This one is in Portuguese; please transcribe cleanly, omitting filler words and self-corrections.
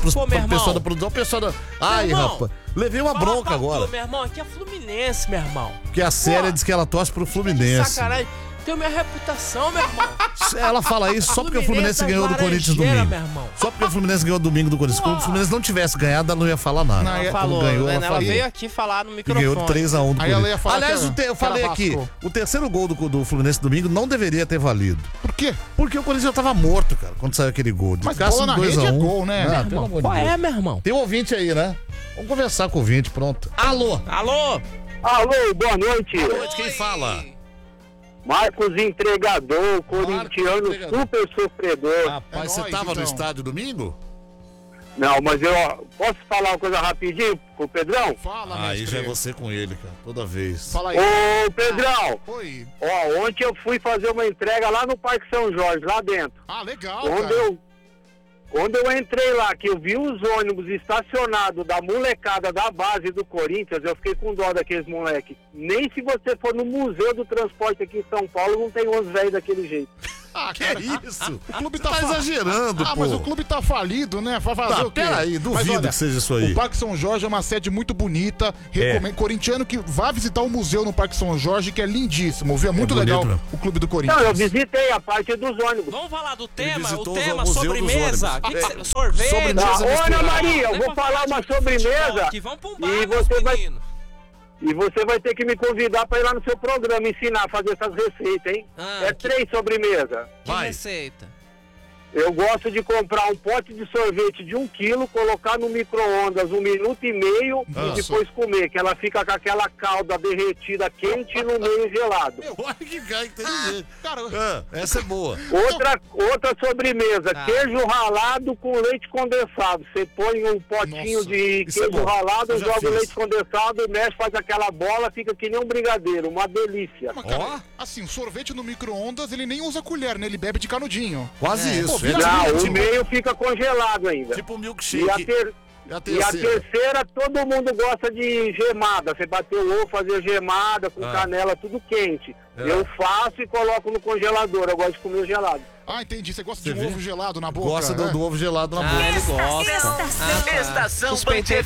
Pô, meu irmão. pessoal da produção, pessoal da... Ai, irmão, rapaz, levei uma Fala bronca pra agora. tu, meu irmão, aqui é Fluminense, meu irmão. Porque a Célia diz que ela torce pro Fluminense. Sacanagem. Tenho minha reputação, meu irmão. Ela fala isso só porque o Fluminense ganhou do Corinthians domingo. Meu irmão. Só porque o Fluminense ganhou domingo do Corinthians. Se o Fluminense não tivesse ganhado, ela não ia falar nada. Ela falou, ganhou, né? ela Ela falou. veio aqui falar no E microfone. ganhou 3-1 do Aí ela ia Corinthians. falar Aliás, que eu falei ela aqui, lascou. o terceiro gol do Fluminense domingo não deveria ter valido. Por quê? Porque o Corinthians já tava morto, cara, quando saiu aquele gol. Mas Ficasse bola na 2 rede a 1. é gol, né? Ah, pelo amor de Qual Deus. é, meu irmão? Tem um ouvinte aí, né? Vamos conversar com o ouvinte, pronto. Alô? Alô? Alô, boa noite. Boa noite, quem fala? Marcos Entregador, corintiano Entregador. super sofredor. Rapaz, É você nóis, tava no então. estádio domingo? Não, mas eu posso falar uma coisa rapidinho com o Pedrão? Fala, Aí mestre. já é você com ele, cara, toda vez. Fala aí. Ô, Pedrão, Oi. ó, ontem eu fui fazer uma entrega lá no Parque São Jorge, lá dentro. Ah, legal, Quando eu entrei lá, que eu vi os ônibus estacionados da molecada da base do Corinthians, eu fiquei com dó daqueles moleques. Nem se você for no Museu do Transporte aqui em São Paulo, não tem ônibus velho daquele jeito. Ah, Que cara, isso? O clube Você tá exagerando, pô. mas o clube tá falido, né? Vai fazer Tá, o quê? peraí, duvido Mas olha, que seja isso aí. O Parque São Jorge é uma sede muito bonita. Recomendo. Corintiano que vá visitar o museu no Parque São Jorge, que é lindíssimo. Viu? É muito bonito, legal né? o clube do Corinthians. Não, eu visitei a parte dos ônibus. Vamos falar do tema? O visitou tema, o Museu dos sobremesa. Ônibus. Que que sorvete. Sobremesa Tá, ô, Ana misturada. Maria, eu Nem vou pra falar uma de futebol sobremesa aqui. Vamos pra um bar, e meus você vai, meninos. e você vai ter que me convidar para ir lá no seu programa ensinar a fazer essas receitas, hein? Ah, É que- 3 sobremesas. Que Vai. receita? Eu gosto de comprar um pote de sorvete de 1 quilo, colocar no micro-ondas 1 minuto e meio Ah. e depois comer, que ela fica com aquela calda derretida quente e no meio gelado. Olha que cara inteligente. Cara, Essa é boa. Outra sobremesa, Tá. queijo ralado com leite condensado. Você põe um potinho Nossa, de isso é queijo bom. ralado, Eu já joga fiz. o leite condensado, mexe, faz aquela bola, fica que nem um brigadeiro, uma delícia. mas, cara, Ó. assim, o sorvete no micro-ondas, ele nem usa colher, né? Ele bebe de canudinho. Quase É. isso. Pô, É Não, o tipo, meio fica congelado ainda. tipo E a, milkshake. ter- E a e a terceira? terceira, todo mundo gosta de gemada. Você bater o ovo, fazer gemada com canela, tudo quente. É. Eu faço e coloco no congelador. Eu gosto de comer gelado. Ah, entendi. Você gosta Você de um vê? ovo gelado na boca, Gosta né? do ovo gelado na Ah, boca. ele gosta. Estação Suspeitei